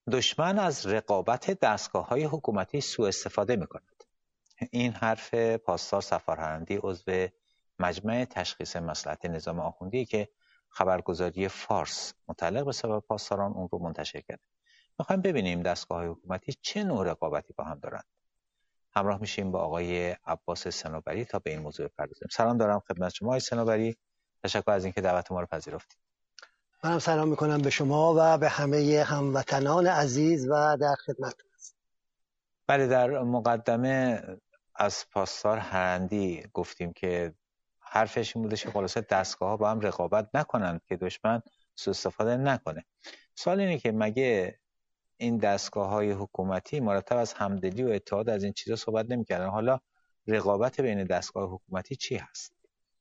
دشمن از رقابت دستگاه‌های حکومتی سوء استفاده می‌کند. این حرف پاسدار سفارهرندی عضو مجمع تشخیص مصلحت نظام آخوندی که خبرگزاری فارس متعلق به سبب پاسداران اون رو منتشر کرده. می‌خوایم ببینیم دستگاه‌های حکومتی چه نوع رقابتی با هم دارند. همراه میشیم با آقای عباس صنوبری تا به این موضوع بپردازیم. سلام دارم خدمت شما آقای صنوبری. تشکر از اینکه دعوت ما رو پذیرفتید. منم سلام میکنم به شما و به همه هموطنان عزیز و در خدمت. بله، در مقدمه از پاسدار هرندی گفتیم که حرفش این بودش که خلاصه دستگاه‌ها با هم رقابت نکنند که دشمن سوء استفاده نکنه. سوال اینه که مگه این دستگاه‌های حکومتی مرتب از همدلی و اتحاد از این چیزا صحبت نمی‌کردن؟ حالا رقابت بین دستگاه حکومتی چی هست؟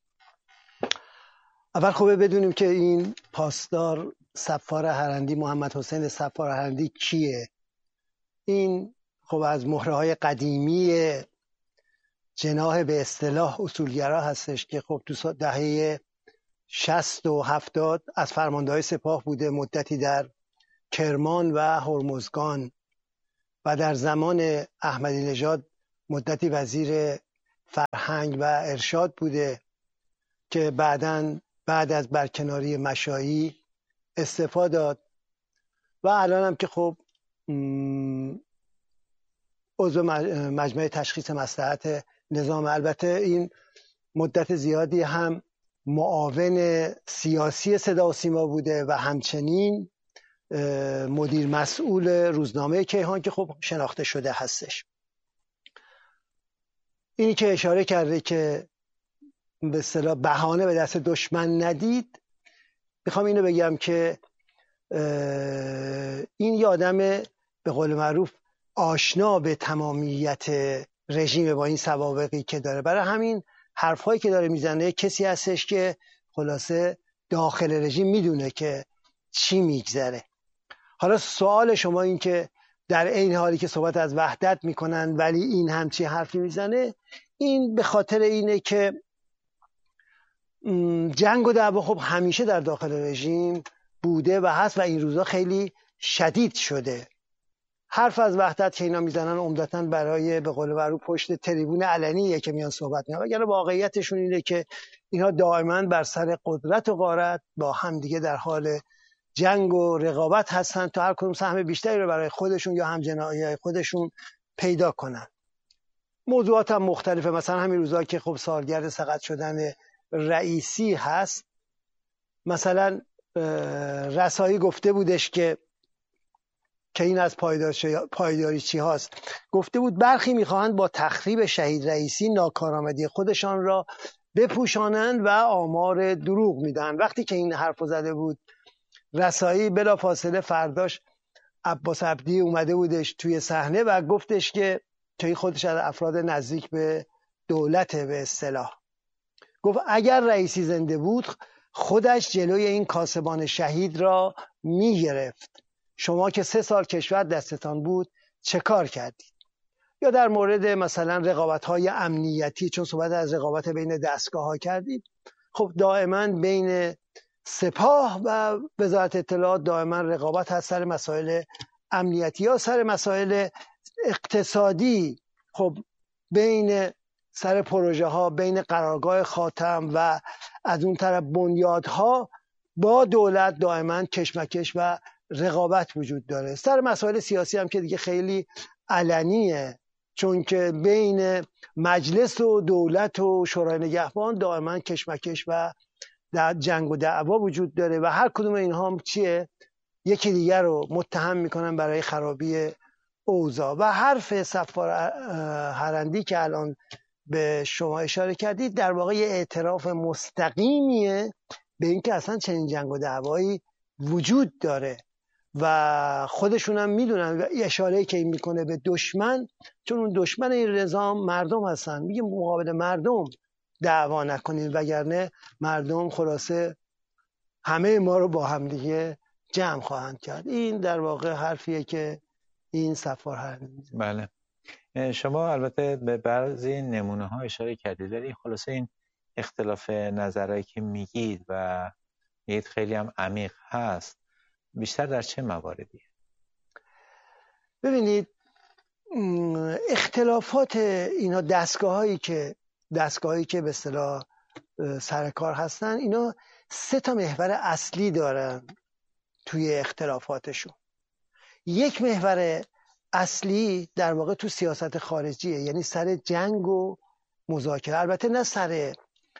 اول خوبه بدونیم که این پاسدار سفارهرندی محمد حسین سفارهرندی کیه. این خب از مهره‌های قدیمی جناح به اصطلاح اصولگرا هستش که خب تو دهه 60 و 70 از فرمانده‌های سپاه بوده، مدتی در کرمان و هرمزگان و در زمان احمدی نژاد مدتی وزیر فرهنگ و ارشاد بوده که بعد از برکناری مشایی استعفا داد و الان هم که خب عضو مجمع تشخیص مصلحت نظام. البته این مدت زیادی هم معاون سیاسی صدا و سیما بوده و همچنین مدیر مسئول روزنامه کیهان که خب شناخته شده هستش. اینی که اشاره کرده که به اصطلاح بهانه به دست دشمن ندید، میخوام اینو بگم که این یه آدم به قول معروف آشنا به تمامیت رژیم با این سوابقی که داره، برای همین حرفایی که داره میزنه کسی هستش که خلاصه داخل رژیم میدونه که چی میگذره. حالا سوال شما این که در این حالی که صحبت از وحدت میکنن ولی این همچی حرفی میزنه، این به خاطر اینه که جنگ و دعوا خب همیشه در داخل رژیم بوده و هست و این روزا خیلی شدید شده. حرف از وحدت که اینا میزنن عمدتاً برای به قول معروف پشت تریبون علنیه که میان صحبت میکنن، وگرنه واقعیتشون اینه که اینها دائما بر سر قدرت و غارت با هم دیگه در حال جنگ و رقابت هستن تا هر کدوم سهم بیشتری رو برای خودشون یا همجناحی خودشون پیدا کنن. موضوعات هم مختلفه، مثلا همین روزا که خب سالگرد سقط شدن رئیسی هست، مثلا رسایی گفته بودش که این از پایداری چی هاست، گفته بود برخی میخواهند با تخریب شهید رئیسی ناکارآمدی خودشان را بپوشانند و آمار دروغ میدن. وقتی که این حرفو زده بود رسایی، بلافاصله فرداش عباس عبدی اومده بودش توی صحنه و گفتش که خودش از افراد نزدیک به دولت به اصطلاح، گفت اگر رئیسی زنده بود خودش جلوی این کاسبان شهید را میگرفت. شما که 3 سال کشور دستتان بود چه کار کردید؟ یا در مورد مثلا رقابت‌های امنیتی، چون صحبت از رقابت بین دستگاه‌ها کردید، خب دائما بین سپاه و وزارت اطلاعات دائما رقابت هست سر مسائل امنیتی یا سر مسائل اقتصادی. خب بین سر پروژه ها بین قرارگاه خاتم و از اون طرف بنیادها با دولت دائما کشمکش و رقابت وجود داره. سر مسائل سیاسی هم که دیگه خیلی علنیه، چون که بین مجلس و دولت و شورای نگهبان دائما کشمکش و در جنگ و دعوا وجود داره و هر کدوم اینها هم چیه؟ یکی دیگر رو متهم میکنن برای خرابی اوضاع. و حرف سفارهرندی که الان به شما اشاره کردید در واقع یه اعتراف مستقیمیه به اینکه اصلا چنین جنگ و دعوایی وجود داره و خودشون هم میدونن. و اشاره که این میکنه به دشمن، چون اون دشمن این نظام مردم هستن، میگه مقابل مردم دعوا نکنید وگرنه مردم خلاصه همه ما رو با هم دیگه جمع خواهند کرد. این در واقع حرفیه که این سفارهرندی میزنه. بله، شما البته به بعضی نمونه ها اشاره کردید، ولی خلاصه این اختلاف نظرهایی که میگید و میگید خیلی هم عمیق هست، بیشتر در چه مواردی؟ ببینید اختلافات اینا دستگاهایی که به اصطلاح سر کار هستن، اینا 3 محور اصلی دارن توی اختلافاتشون. یک محور اصلی در واقع تو سیاست خارجیه، یعنی سر جنگ و مذاکره، البته نه سر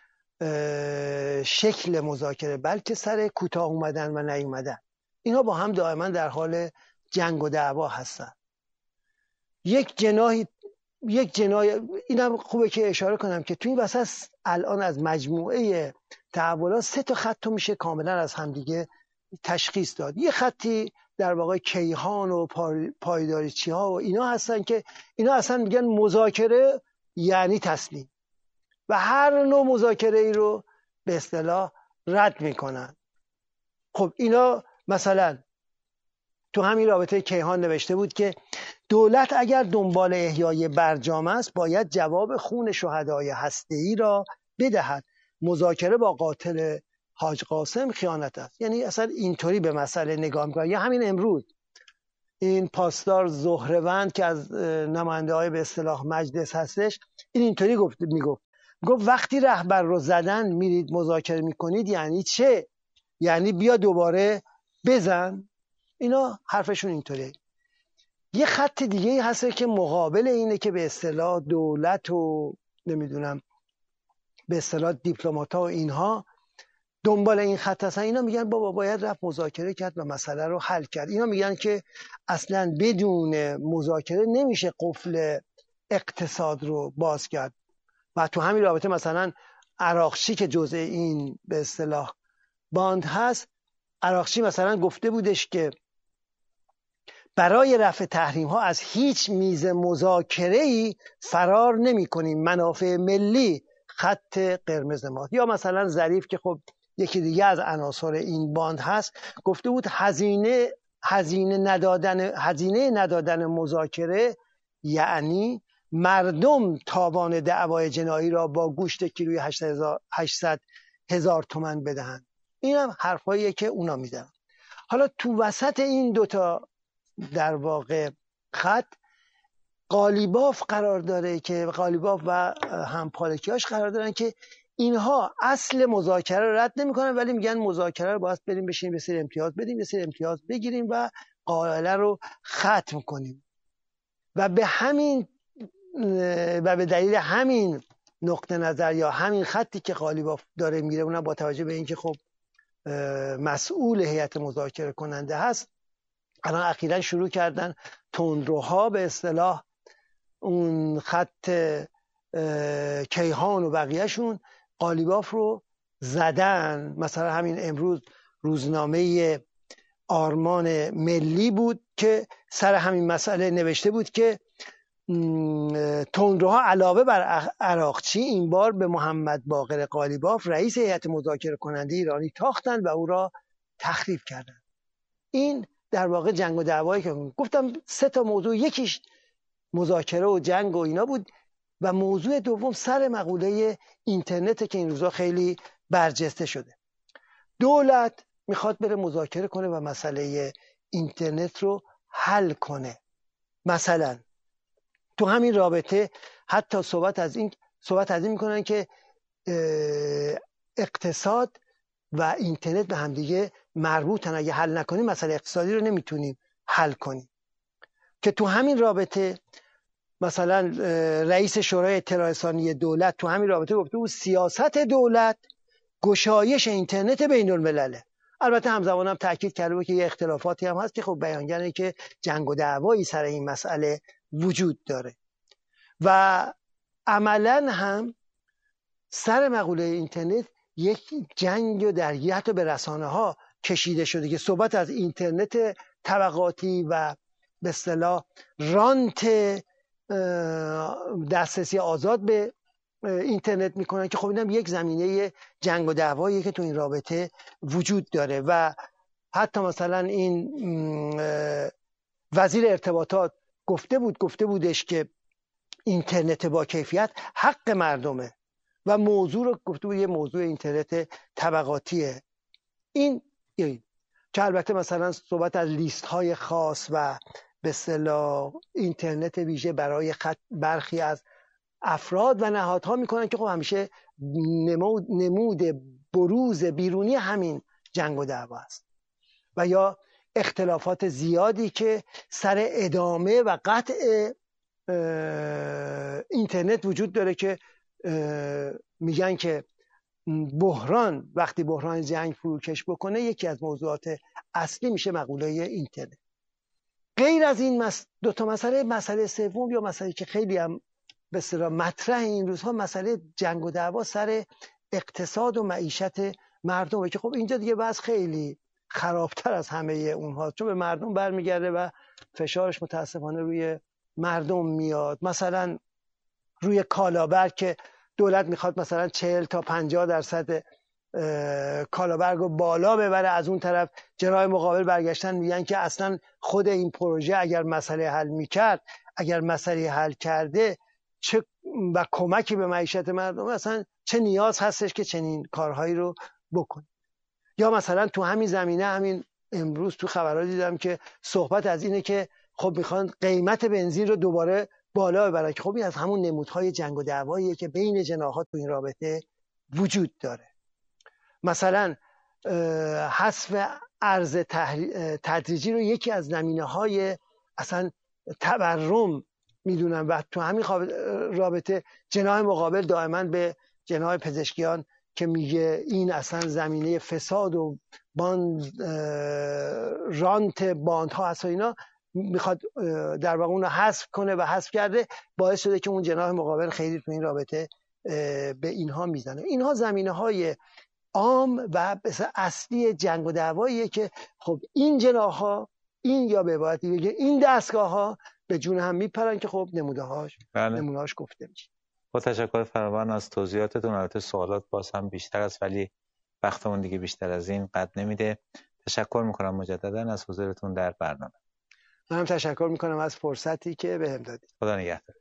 شکل مذاکره بلکه سر کوتاه اومدن و نیومدن. اینا با هم دائما در حال جنگ و دعوا هستن. یک جناح اینم خوبه که اشاره کنم که توی وسط الان از مجموعه تحولات 3 خط میشه کاملا از همدیگه تشخیص داد. یه خطی در واقع کیهان و پایداریچی ها و اینا هستن که اینا اصلا میگن مذاکره یعنی تسلیم و هر نوع مذاکره ای رو به اصطلاح رد میکنن. خب اینا مثلا تو همین رابطه کیهان نوشته بود که دولت اگر دنبال احیای برجام است باید جواب خون شهدای هسته‌ای را بدهد. مذاکره با قاتل حاج قاسم خیانت است. یعنی اصلا اینطوری به مسئله نگاه میکنن. یا همین امروز این پاسدار زهره‌وند که از نماینده‌های به اصطلاح مجلس هستش، اینطوری گفت وقتی رهبر رو زدن میرید مذاکره میکنید یعنی چه؟ یعنی بیا دوباره بزن. اینا حرفشون اینطوره. یه خط دیگه هست که مقابل اینه که به اصطلاح دولت و نمیدونم به اصطلاح دیپلمات‌ها و اینها دنبال این خط هستن. اینا میگن بابا باید رفت مذاکره کرد و مسئله رو حل کرد. اینا میگن که اصلا بدون مذاکره نمیشه قفل اقتصاد رو باز کرد. و تو همین رابطه مثلا عراقچی که جزء این به اصطلاح باند هست، عراقچی مثلا گفته بودش که برای رفع تحریم ها از هیچ میز مذاکره‌ای فرار نمی کنیم، منافع ملی خط قرمز ما. یا مثلا ظریف که خب یکی دیگه از عناصر این باند هست گفته بود هزینه ندادن مذاکره یعنی مردم تاوان دعوای جنایی را با گوشت کیلویی 800,000 تومان بدهند. این هم حرفاییه که اونا میزنن. حالا تو وسط این دوتا در واقع خط قالیباف قرار داره که قالیباف و همپالکیاش قرار دارن که اینها اصل مذاکره رو رد نمی‌کنن، ولی میگن مذاکره رو باید بریم بشینیم یه سری امتیاز بدیم، یه سری امتیاز بگیریم و قاله رو ختم کنیم. و به دلیل همین نقطه نظر یا همین خطی که قالیباف داره میره، اونم با توجه به اینکه خب مسئول هیئت مذاکره کننده هست، الان اخیراً شروع کردن تندروها به اصطلاح اون خط کیهان و بقیهشون قالیباف رو زدن. مثلا همین امروز روزنامه آرمان ملی بود که سر همین مسئله نوشته بود که تندروها علاوه بر عراقچی این بار به محمد باقر قالیباف رئیس هیئت مذاکره کننده ایرانی تاختند و او را تخریب کردند. این در واقع جنگ و دعوایی که گفتم 3 موضوع، یکیش مذاکره و جنگ و اینا بود و موضوع دوم سر مقوله اینترنت که این روزا خیلی برجسته شده. دولت میخواد بره مذاکره کنه و مسئله اینترنت رو حل کنه. مثلا تو همین رابطه حتی صحبت از این میکنن که اقتصاد و اینترنت به همدیگه مربوطن، اگه حل نکنیم مسئله اقتصادی رو نمیتونیم حل کنیم. که تو همین رابطه مثلا رئیس شورای اطلاع رسانی دولت تو همین رابطه گفته بود سیاست دولت گشایش اینترنت بین الملله. البته همزمان هم تاکید کرده بود که یه اختلافاتی هم هست که خب بیانگره که جنگ و دعوایی سر این مسئله وجود داره و عملاً هم سر مقوله اینترنت یک جنگ و درگیری حتی به رسانه ها کشیده شده که صحبت از اینترنت طبقاتی و به اصطلاح رانت دسترسی آزاد به اینترنت میکنن که خب اینم یک زمینه جنگ و دعوایی که تو این رابطه وجود داره. و حتی مثلا این وزیر ارتباطات گفته بودش که اینترنت با کیفیت حق مردمه و موضوع رو گفته بود یه موضوع اینترنت طبقاتیه. این که البته مثلا صحبت از لیست های خاص و به اصطلاح اینترنت ویژه برای برخی از افراد و نهادها میکنن که خب همیشه نمود بروز بیرونی همین جنگ و دعوا است. و یا اختلافات زیادی که سر ادامه و قطع اینترنت وجود داره که میگن که وقتی بحران جنگ فروکش بکنه یکی از موضوعات اصلی میشه مقوله اینترنت. غیر از این دو تا مسئله سوم یا مسئله که خیلی هم به اصطلاح مطرح این روزها، مسئله جنگ و دعوا سر اقتصاد و معیشت مردمه که خب اینجا دیگه بحث خیلی خرابتر از همه اونها، چون به مردم برمیگرده و فشارش متاسفانه روی مردم میاد. مثلا روی کالابر که دولت میخواد مثلا 40 تا 50% کالابرگ رو بالا ببره، از اون طرف جناح مقابل برگشتن میگن که اصلا خود این پروژه اگر مسئله حل میکرد، اگر مسئله حل کرده چه و کمکی به معیشت مردم، اصلا چه نیاز هستش که چنین کارهایی رو بکنه. یا مثلا تو همین زمینه، همین امروز تو خبرها دیدم که صحبت از اینه که خب میخوان قیمت بنزین رو دوباره بالا ببرن که خب این از همون نمودهای جنگ و دعواییه که بین جناحات تو این رابطه وجود داره. مثلا حذف ارز تدریجی رو یکی از زمینه‌های اصلا تورم میدونن و تو همین رابطه جناح مقابل دائما به جناح پزشکیان که میگه این اصلا زمینه فساد و رانت باندها هست و اینا، میخواد در واقع اون رو حذف کنه و حذف کرده، باعث شده که اون جناح مقابل خیلی تو این رابطه به اینها میزنه. اینها زمینه‌های عام و اصلی جنگ و دعواییه که خب این جناح‌ها، این یا به عبارتی بگه این دستگاه‌ها به جون هم میپرن که خب نمونه‌هاش گفته میشه. با تشکر فراوان از توضیحاتتون. البته سوالات باز هم بیشتر است ولی وقتمون دیگه بیشتر از این قد نمیده. تشکر میکنم مجددا از حضورتون در برنامه. منم تشکر میکنم از فرصتی که بهم دادید. خدا نگهدار.